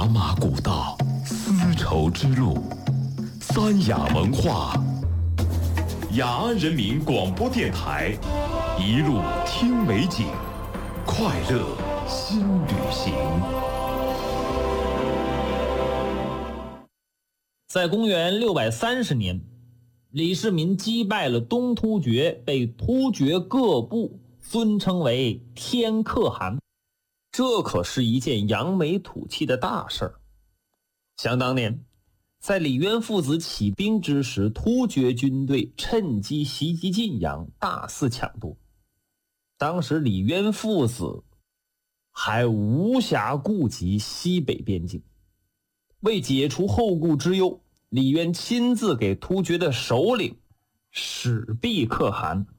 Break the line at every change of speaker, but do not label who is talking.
茶马古道，丝绸之路，三雅文化。雅安人民广播电台，一路听美景，快乐新旅行。
在公元630年，李世民击败了东突厥，被突厥各部尊称为天可汗。这可是一件扬眉吐气的大事儿。想当年，在李渊父子起兵之时，突厥军队趁机袭击晋阳，大肆抢夺。当时李渊父子还无暇顾及西北边境，为解除后顾之忧，李渊亲自给突厥的首领始毕可汗